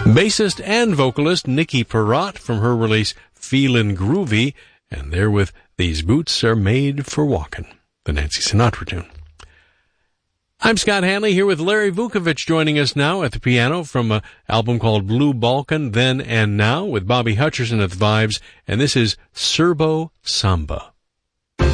Bassist and vocalist Nikki Perrott from her release Feelin' Groovy, and there with These Boots Are Made for Walkin', the Nancy Sinatra tune. I'm Scott Hanley here with Larry Vukovich joining us now at the piano from an album called Blue Balkan, Then and Now, with Bobby Hutcherson at the vibes, and this is Serbo Samba.